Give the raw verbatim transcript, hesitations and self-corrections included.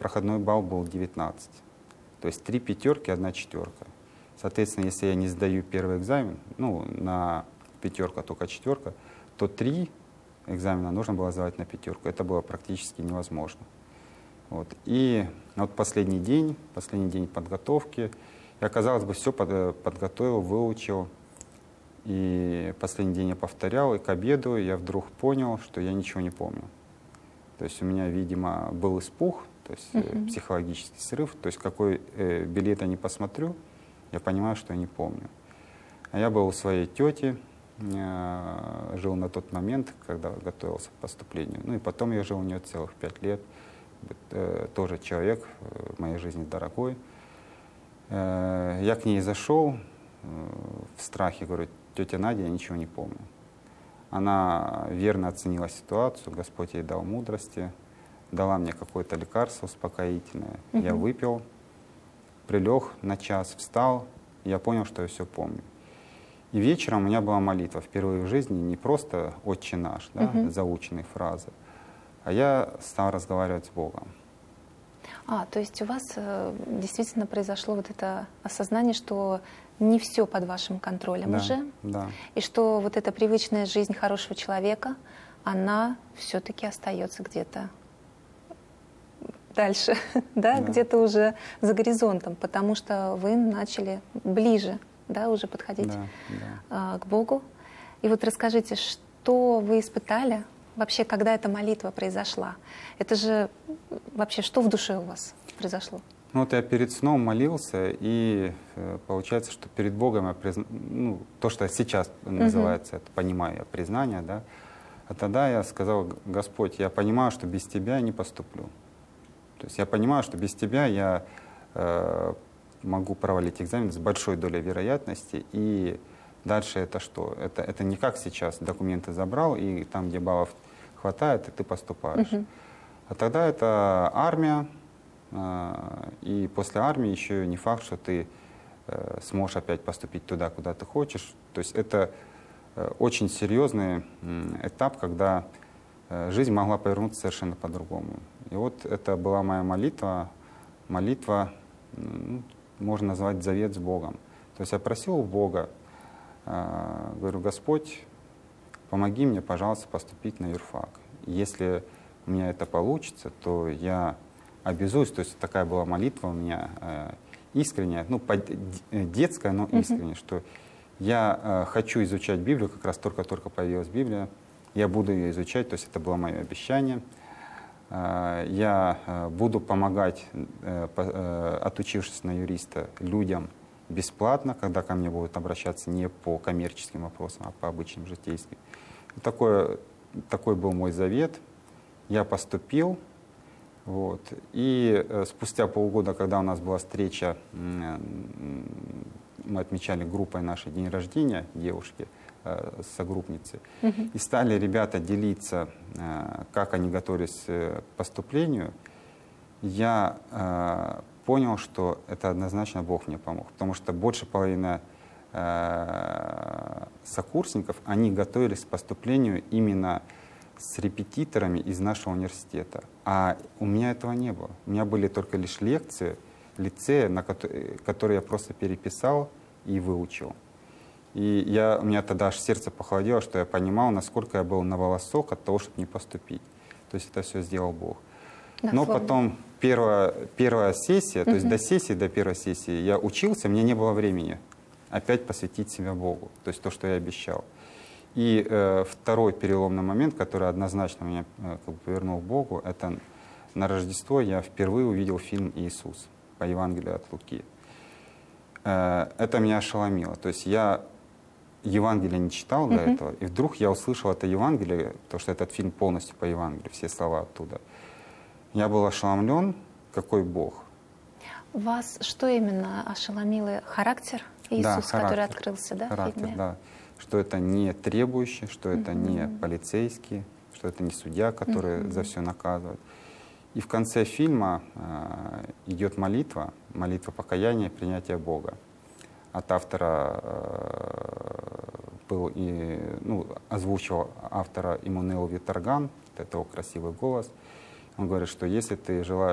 проходной балл был девятнадцать. То есть три пятерки, одна четверка. Соответственно, если я не сдаю первый экзамен, ну, на пятерка только четверка, то три экзамена нужно было сдавать на пятерку. Это было практически невозможно. Вот. И вот последний день, последний день подготовки, я, казалось бы, все под, подготовил, выучил. И последний день я повторял, и к обеду я вдруг понял, что я ничего не помню. То есть у меня, видимо, был испуг, то есть uh-huh. психологический срыв. То есть какой э, билет я не посмотрю, я понимаю, что я не помню. А я был у своей тети, э, жил на тот момент, когда готовился к поступлению. Ну и потом я жил у нее целых пять лет. Э, тоже человек э, в моей жизни дорогой. Э, я к ней зашел э, в страхе, говорю: тетя Надя, я ничего не помню. Она верно оценила ситуацию, Господь ей дал мудрости, дала мне какое-то лекарство успокоительное. Uh-huh. Я выпил, прилег на час, встал, и я понял, что я все помню. И вечером у меня была молитва, впервые в жизни, не просто «Отче наш», да, uh-huh. заученные фразы, а я стал разговаривать с Богом. А, то есть у вас э, действительно произошло вот это осознание, что не все под вашим контролем да, уже, да. и что вот эта привычная жизнь хорошего человека, она все-таки остается где-то дальше, да, да. где-то уже за горизонтом, потому что вы начали ближе, да, уже подходить да, да. Э, к Богу. И вот расскажите, что вы испытали вообще, когда эта молитва произошла? Это же вообще что в душе у вас произошло? Ну вот я перед сном молился, и э, получается, что перед Богом я призна... ну, то, что сейчас называется, uh-huh. это понимаю я признание, да. А тогда я сказал: Господь, я понимаю, что без Тебя я не поступлю. То есть я понимаю, что без Тебя я э, могу провалить экзамен с большой долей вероятности, и дальше это что? Это, это не как сейчас, документы забрал, и там, где баллов хватает, и ты поступаешь. Uh-huh. А тогда это армия, э, и после армии еще не факт, что ты э, сможешь опять поступить туда, куда ты хочешь. То есть это э, очень серьезный э, этап, когда э, жизнь могла повернуться совершенно по-другому. И вот это была моя молитва, молитва, ну, можно назвать завет с Богом. То есть я просил у Бога, э, говорю: Господь, помоги мне, пожалуйста, поступить на юрфак. Если у меня это получится, то я обязуюсь, то есть такая была молитва у меня э, искренняя, ну, под, детская, но искренняя, uh-huh. что я э, хочу изучать Библию, как раз только-только появилась Библия, я буду ее изучать, то есть это было мое обещание. Э, я э, буду помогать, э, по, э, отучившись на юриста, людям бесплатно, когда ко мне будут обращаться не по коммерческим вопросам, а по обычным житейским. Такое, такой был мой завет. Я поступил. Вот. И э, спустя полгода, когда у нас была встреча, э, мы отмечали группой нашей день рождения девушки, э, согруппницы, uh-huh. и стали ребята делиться, э, как они готовились к поступлению, я э, понял, что это однозначно Бог мне помог, потому что больше половины э, сокурсников, они готовились к поступлению именно с репетиторами из нашего университета. А у меня этого не было. У меня были только лишь лекции, лицея, на которые, которые я просто переписал и выучил. И я, у меня тогда аж сердце похолодело, что я понимал, насколько я был на волосок от того, чтобы не поступить. То есть это все сделал Бог. Да, Но словно. Потом первая, первая сессия, uh-huh. то есть до сессии, до первой сессии я учился, мне не было времени опять посвятить себя Богу. То есть то, что я обещал. И э, второй переломный момент, который однозначно меня э, как бы повернул к Богу, это на Рождество я впервые увидел фильм «Иисус» по Евангелию от Луки. Э, это меня ошеломило. То есть я Евангелие не читал до uh-huh. этого, и вдруг я услышал это Евангелие, потому что этот фильм полностью по Евангелию, все слова оттуда. Я был ошеломлен, какой Бог. Вас что именно ошеломило? Характер Иисуса, да, характер, который открылся, да, характер, в фильме? Да. Что это не требующий, что это uh-huh. не полицейский, что это не судья, который uh-huh. за все наказывает. И в конце фильма э, идет молитва, молитва покаяния, принятия Бога. От автора э, был и, ну, озвучивал автора Иммануил Виторган, это его красивый голос. Он говорит, что если ты желаешь